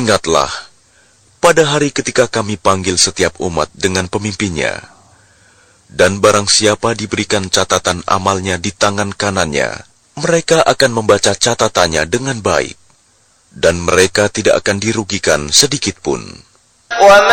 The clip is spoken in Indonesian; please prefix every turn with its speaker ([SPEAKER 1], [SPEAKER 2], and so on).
[SPEAKER 1] Ingatlah, pada hari ketika kami panggil setiap umat dengan pemimpinnya, dan barang siapa diberikan catatan amalnya di tangan kanannya, mereka akan membaca catatannya dengan baik, dan mereka tidak akan dirugikan sedikitpun.
[SPEAKER 2] وما